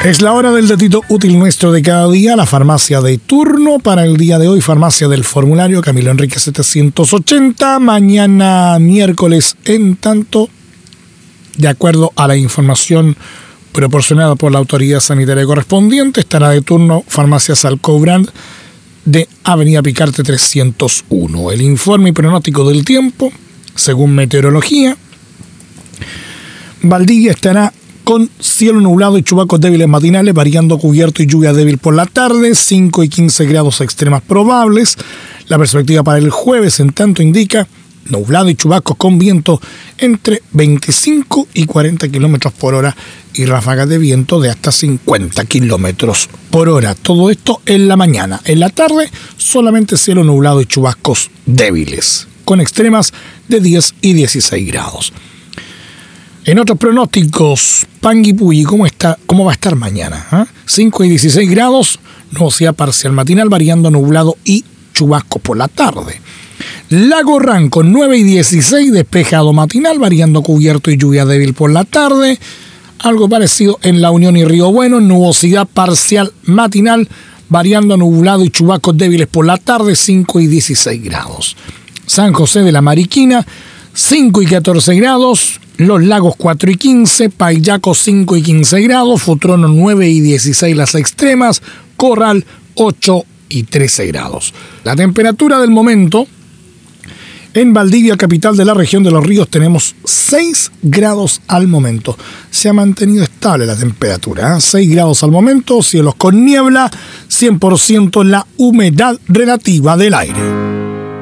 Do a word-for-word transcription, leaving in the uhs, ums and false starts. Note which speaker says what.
Speaker 1: Es la hora del datito útil nuestro de cada día, la farmacia de turno para el día de hoy, farmacia del formulario Camilo Enrique setecientos ochenta, mañana miércoles, en tanto, de acuerdo a la información proporcionada por la autoridad sanitaria correspondiente, estará de turno farmacia Salcobrand de Avenida Picarte trescientos uno. El informe y pronóstico del tiempo, según meteorología, Valdivia estará con cielo nublado y chubascos débiles matinales, variando cubierto y lluvia débil por la tarde, cinco y quince grados extremas probables. La perspectiva para el jueves, en tanto, indica nublado y chubascos con viento entre veinticinco y cuarenta kilómetros por hora y ráfagas de viento de hasta cincuenta kilómetros por hora. Todo esto en la mañana. En la tarde, solamente cielo nublado y chubascos débiles, con extremas de diez y dieciséis grados. En otros pronósticos, Panguipulli, ¿cómo está, cómo va a estar mañana? ¿Ah? cinco y dieciséis grados, nubosidad parcial matinal, variando nublado y chubasco por la tarde. Lago Ranco, nueve y dieciséis, despejado matinal, variando cubierto y lluvia débil por la tarde. Algo parecido en La Unión y Río Bueno, nubosidad parcial matinal, variando nublado y chubascos débiles por la tarde, cinco y dieciséis grados. San José de la Mariquina, cinco y catorce grados. Los Lagos cuatro y quince, Paillaco cinco y quince grados, Futrono nueve y dieciséis las extremas, Corral ocho y trece grados. La temperatura del momento, en Valdivia, capital de la región de los ríos, tenemos seis grados al momento. Se ha mantenido estable la temperatura, ¿eh? seis grados al momento, cielos con niebla, cien por ciento la humedad relativa del aire.